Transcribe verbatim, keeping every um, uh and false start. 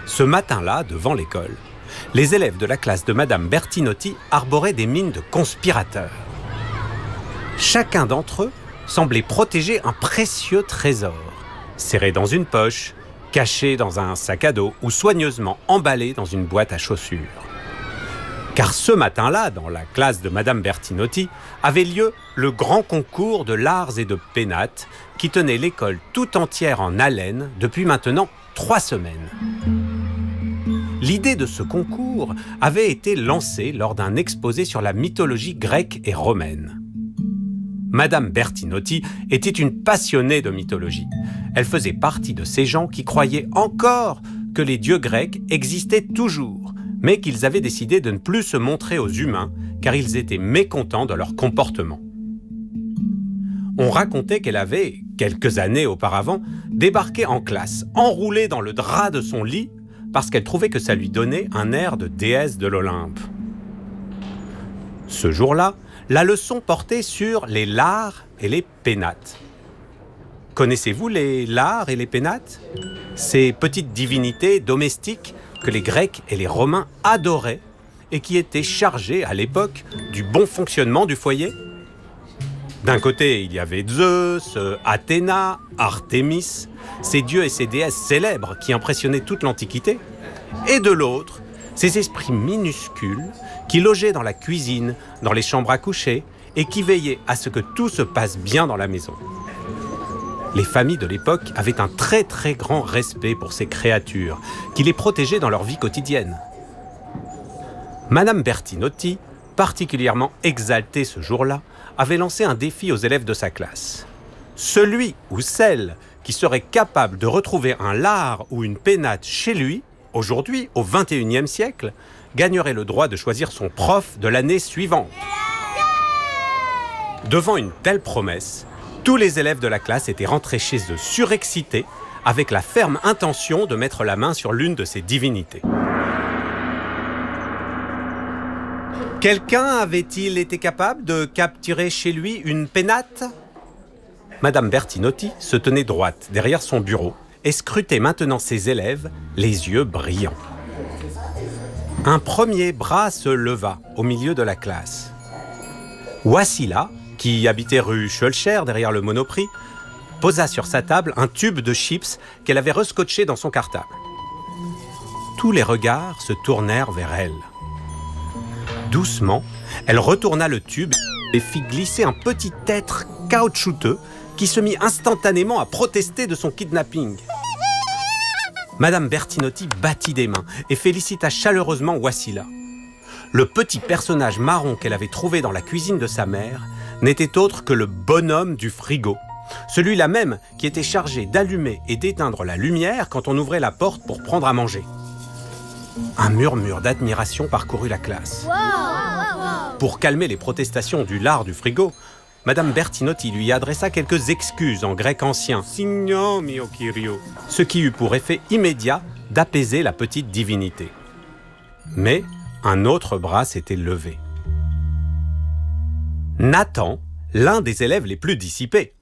Ce matin-là, devant l'école, les élèves de la classe de Madame Bertinotti arboraient des mines de conspirateurs. Chacun d'entre eux semblait protéger un précieux trésor, serré dans une poche, caché dans un sac à dos ou soigneusement emballé dans une boîte à chaussures. Car ce matin-là, dans la classe de Madame Bertinotti, avait lieu le grand concours de lards et de pénates qui tenait l'école tout entière en haleine depuis maintenant trois semaines. L'idée de ce concours avait été lancée lors d'un exposé sur la mythologie grecque et romaine. Madame Bertinotti était une passionnée de mythologie. Elle faisait partie de ces gens qui croyaient encore que les dieux grecs existaient toujours, mais qu'ils avaient décidé de ne plus se montrer aux humains car ils étaient mécontents de leur comportement. On racontait qu'elle avait, quelques années auparavant, débarqué en classe, enroulée dans le drap de son lit, parce qu'elle trouvait que ça lui donnait un air de déesse de l'Olympe. Ce jour-là, la leçon portait sur les lards et les pénates. Connaissez-vous les lards et les pénates ? Ces petites divinités domestiques que les Grecs et les Romains adoraient et qui étaient chargées à l'époque du bon fonctionnement du foyer. D'un côté, il y avait Zeus, Athéna, Artémis, ces dieux et ces déesses célèbres qui impressionnaient toute l'Antiquité. Et de l'autre, ces esprits minuscules qui logeaient dans la cuisine, dans les chambres à coucher et qui veillaient à ce que tout se passe bien dans la maison. Les familles de l'époque avaient un très très grand respect pour ces créatures qui les protégeaient dans leur vie quotidienne. Madame Bertinotti, particulièrement exaltée ce jour-là, avait lancé un défi aux élèves de sa classe. Celui ou celle qui serait capable de retrouver un lard ou une pénate chez lui, aujourd'hui, au vingt et unième siècle, gagnerait le droit de choisir son prof de l'année suivante. Devant une telle promesse, tous les élèves de la classe étaient rentrés chez eux surexcités, avec la ferme intention de mettre la main sur l'une de ces divinités. Quelqu'un avait-il été capable de capturer chez lui une pénate ? Madame Bertinotti se tenait droite derrière son bureau et scrutait maintenant ses élèves, les yeux brillants. Un premier bras se leva au milieu de la classe. Wassila, qui habitait rue Schulcher derrière le Monoprix, posa sur sa table un tube de chips qu'elle avait rescotché dans son cartable. Tous les regards se tournèrent vers elle. Doucement, elle retourna le tube et fit glisser un petit être caoutchouteux qui se mit instantanément à protester de son kidnapping. Madame Bertinotti battit des mains et félicita chaleureusement Wassila. Le petit personnage marron qu'elle avait trouvé dans la cuisine de sa mère n'était autre que le bonhomme du frigo, celui-là même qui était chargé d'allumer et d'éteindre la lumière quand on ouvrait la porte pour prendre à manger. Un murmure d'admiration parcourut la classe. Wow, wow, wow. Pour calmer les protestations du lard du frigo, Madame Bertinotti lui adressa quelques excuses en grec ancien, Signo mio kyrio, ce qui eut pour effet immédiat d'apaiser la petite divinité. Mais un autre bras s'était levé. Nathan, l'un des élèves les plus dissipés,